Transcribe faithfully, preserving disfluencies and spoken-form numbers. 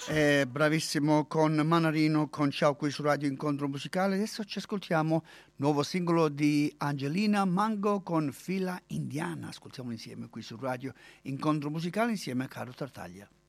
Eh, bravissimo con Manarino, con Ciao qui su Radio Incontro Musicale. Adesso ci ascoltiamo nuovo singolo di Angelina Mango con Fila Indiana. Ascoltiamolo insieme qui su Radio Incontro Musicale insieme a Caro Tartaglia.